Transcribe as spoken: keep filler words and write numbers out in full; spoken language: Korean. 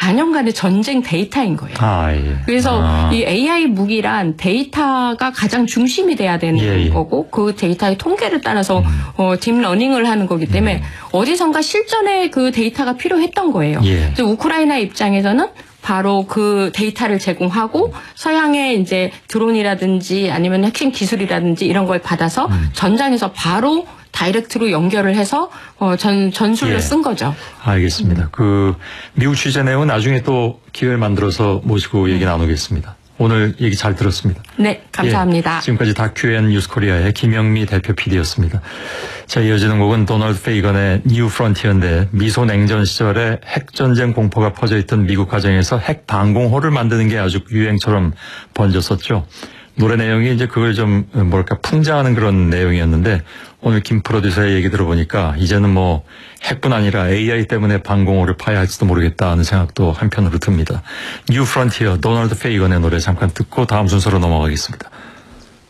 사 년간의 전쟁 데이터인 거예요. 아, 예. 그래서 아. 이 에이아이 무기란 데이터가 가장 중심이 돼야 되는 예, 예. 거고 그 데이터의 통계를 따라서 음. 어, 딥러닝을 하는 거기 때문에 음. 어디선가 실전에 그 데이터가 필요했던 거예요. 예. 그래서 우크라이나 입장에서는 바로 그 데이터를 제공하고 서양의 이제 드론이라든지 아니면 핵심 기술이라든지 이런 걸 받아서 음. 전장에서 바로 다이렉트로 연결을 해서 어, 전 전술로 예. 쓴 거죠. 알겠습니다. 음. 그 미국 취재 내용은 나중에 또 기회를 만들어서 모시고 얘기 나누겠습니다. 오늘 얘기 잘 들었습니다. 네, 감사합니다. 예, 지금까지 다큐앤 뉴스코리아의 김영미 대표 피디였습니다. 자, 이어지는 곡은 도널드 페이건의 뉴 프론티어인데 미소 냉전 시절에 핵전쟁 공포가 퍼져있던 미국 가정에서 핵 방공호를 만드는 게 아주 유행처럼 번졌었죠. 노래 내용이 이제 그걸 좀 뭐랄까 풍자하는 그런 내용이었는데 오늘 김 프로듀서의 얘기 들어보니까 이제는 뭐 핵뿐 아니라 에이아이 때문에 방공호를 파야 할지도 모르겠다 하는 생각도 한편으로 듭니다. 뉴 프론티어 도널드 페이건의 노래 잠깐 듣고 다음 순서로 넘어가겠습니다.